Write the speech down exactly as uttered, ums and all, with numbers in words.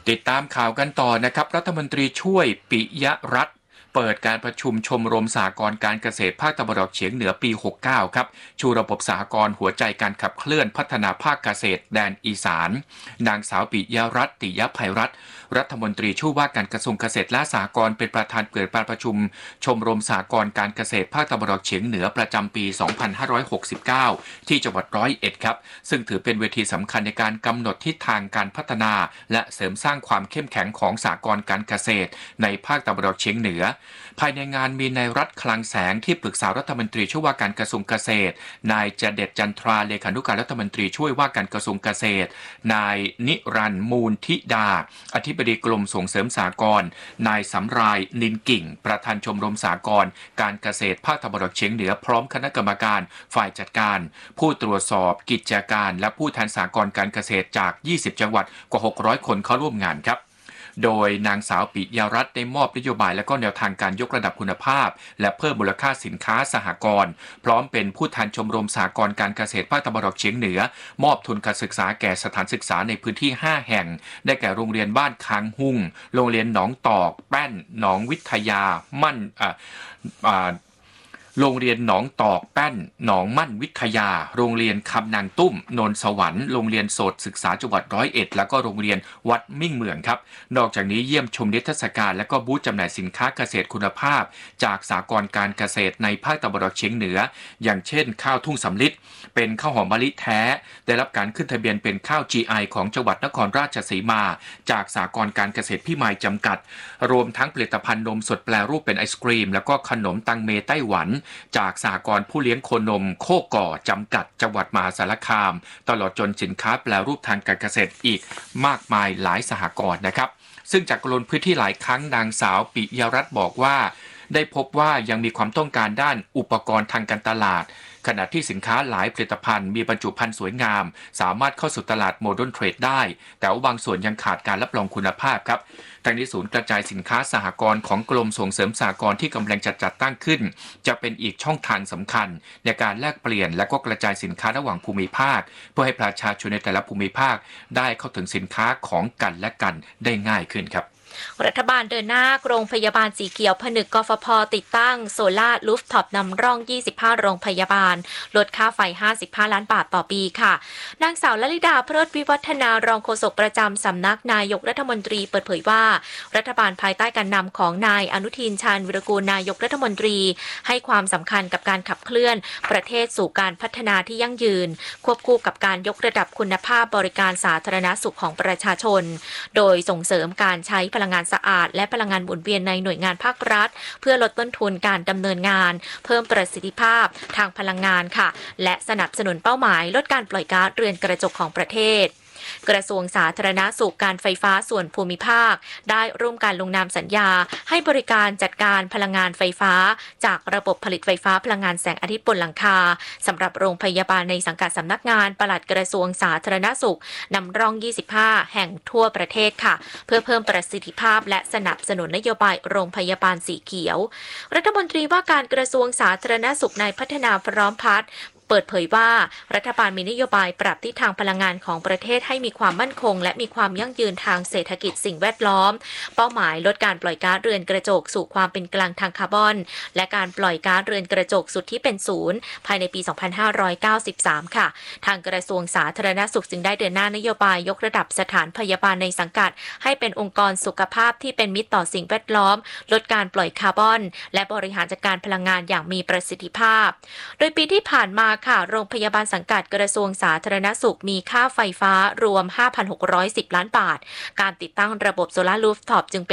ติดตามข่าวกันต่อนะครับรัฐมนตรีช่วยปิยรัตน์เปิดการประชุมชมรมสหกรณ์การเกษตรภาคตะวันออกเฉียงเหนือปีหกสิบเก้าครับชูระบบสหกรณ์หัวใจการขับเคลื่อนพัฒนาภาคเกษตรแดนอีสานนางสาวปิยรัตน์ติยภัยรัตน์รัฐมนตรีช่วยว่าการกระทรวงเกษตรและสหกรณ์เป็นประธานเปิดการประชุมชมรมสหกรณ์การเกษตรภาคตะวันออกเฉียงเหนือประจำปีสองพันห้าร้อยหกสิบเก้าที่จังหวัดร้อยเอ็ดครับซึ่งถือเป็นเวทีสำคัญในการกำหนดทิศทางการพัฒนาและเสริมสร้างความเข้มแข็งของสหกรณ์การเกษตรในภาคตะวันออกเฉียงเหนือภายในงานมีนายรัฐคลังแสงที่ปรึกษารัฐมนตรีช่วยว่าการกระทรวงเกษตรนายจเด็ดจันทราเลขานุการรัฐมนตรีช่วยว่าการกระทรวงเกษตรนายนิรันดร์มูลธิดาอธิบดีกรมส่งเสริมสหกรณ์นายสำรายนินกิ่งประธานชมรมสหกรณ์การเกษตรภาคตะวันออกเฉียงเหนือพร้อมคณะกรรมการฝ่ายจัดการผู้ตรวจสอบกิจการและผู้แทนสหกรณ์การเกษตรจากยี่สิบจังหวัดกว่าหกร้อยคนเข้าร่วมงานครับโดยนางสาวปิยรัตน์ได้มอบนโยบายและก็แนวทางการยกระดับคุณภาพและเพิ่มมูลค่าสินค้าสหกรณ์พร้อมเป็นผู้แทนชมรมสหกรณ์การเกษตรภาคตะวันออกเฉียงเหนือมอบทุนการศึกษาแก่สถานศึกษาในพื้นที่ห้าแห่งได้แก่โรงเรียนบ้านค้างหุ่งโรงเรียนหนองตอกแป้นหนองวิทยามั่นอ่าอ่าโรงเรียนหนองตอกแป้นหนองมั่นวิทยาโรงเรียนคำนางตุ้มโนนสวรรค์โรงเรียนโสตศึกษาจังหวัดร้อยเอ็ดแล้วก็โรงเรียนวัดมิ่งเมืองครับนอกจากนี้เยี่ยมชมนิทรรศการและก็บูธจำหน่ายสินค้าเกษตรคุณภาพจากสหกรณ์การเกษตรในภาคตะวันออกเฉียงเหนืออย่างเช่นข้าวทุ่งสำลิดเป็นข้าวหอมมะลิแท้ได้รับการขึ้นทะเบียนเป็นข้าว จี ไอ ของจังหวัดนครราชสีมาจากสหกรณ์การเกษตรพิมายจำกัดรวมทั้งผลิตภัณฑ์นมสดแปรรูปเป็นไอศกรีมแล้วก็ขนมตังเมไต้หวันจากสหกรณ์ผู้เลี้ยงโคนมโคก่อจำกัดจังหวัดมหาสารคามตลอดจนสินค้าแปรรูปทางการเกษตรอีกมากมายหลายสหกรณ์นะครับซึ่งจากลงพื้นที่หลายครั้งนางสาวปิยรัตน์บอกว่าได้พบว่ายังมีความต้องการด้านอุปกรณ์ทางการตลาดขณะที่สินค้าหลายผลิตภัณฑ์มีบรรจุภัณฑ์สวยงามสามารถเข้าสู่ตลาดโมเดิร์นเทรดได้แต่ว่าบางส่วนยังขาดการรับรองคุณภาพครับทางนี้ศูนย์กระจายสินค้าสหกรณ์ของกรมส่งเสริมสหกรณ์ที่กำลังจะจัดตั้งขึ้นจะเป็นอีกช่องทางสำคัญในการแลกเปลี่ยนและก็กระจายสินค้าระหว่างภูมิภาคเพื่อให้ประชาชนในแต่ละภูมิภาคได้เข้าถึงสินค้าของกันและกันได้ง่ายขึ้นครับรัฐบาลเดินหน้าโรงพยาบาลสีเขียวผนึกกฟผ.ติดตั้งโซล่าร์รูฟท็อปนำร่องยี่สิบห้าโรงพยาบาลลดค่าไฟห้าสิบห้าล้านบาทต่อปีค่ะนางสาวลลิดาเพลิดวิวัฒนารองโฆษกประจำสำนักนายกรัฐมนตรีเปิดเผยว่ารัฐบาลภายใต้การนำของนายอนุทินชาญวิรากูลนายกรัฐมนตรีให้ความสำคัญกับการขับเคลื่อนประเทศสู่การพัฒนาที่ยั่งยืนควบคู่กับการยกระดับคุณภาพบริการสาธารณสุขของประชาชนโดยส่งเสริมการใช้พลังงานสะอาดและพลังงานหมุนเวียนในหน่วยงานภาครัฐเพื่อลดต้นทุนการดำเนินงานเพิ่มประสิทธิภาพทางพลังงานค่ะและสนับสนุนเป้าหมายลดการปล่อยก๊าซเรือนกระจกของประเทศกระทรวงสาธารณสุขการไฟฟ้าส่วนภูมิภาคได้ร่วมการลงนามสัญญาให้บริการจัดการพลังงานไฟฟ้าจากระบบผลิตไฟฟ้าพลังงานแสงอาทิตย์บนหลังคาสำหรับโรงพยาบาลในสังกัดสำนักงานปลัดกระทรวงสาธารณสุขนำร่องยี่สิบห้าแห่งทั่วประเทศค่ะเพื่อเพิ่มประสิทธิภาพและสนับสนุนนโยบายโรงพยาบาลสีเขียวรัฐมนตรีว่าการกระทรวงสาธารณสุขนายพัฒนาพร้อมพัฒน์เปิดเผยว่ารัฐบาลมีนโยบายปรับทิศทางพลังงานของประเทศให้มีความมั่นคงและมีความยั่งยืนทางเศรษฐกิจสิ่งแวดล้อมเป้าหมายลดการปล่อยก๊าซเรือนกระจกสู่ความเป็นกลางทางคาร์บอนและการปล่อยก๊าซเรือนกระจกสุดที่เป็นศูนย์ภายในปี สองพันห้าร้อยเก้าสิบสาม ค่ะทางกระทรวงสาธารณสุขจึงได้เดินหน้านโยบายยกระดับสถานพยาบาลในสังกัดให้เป็นองค์กรสุขภาพที่เป็นมิตรต่อสิ่งแวดล้อมลดการปล่อยคาร์บอนและบริหารจัดการพลังงานอย่างมีประสิทธิภาพโดยปีที่ผ่านมาค่ะโรงพยาบาลสังกัดกระทรวงสาธารณสุขมีค่าไฟฟ้ารวม ห้าพันหกร้อยสิบ ล้านบาทการติดตั้งระบบโซลาร์รูฟท็อปจึง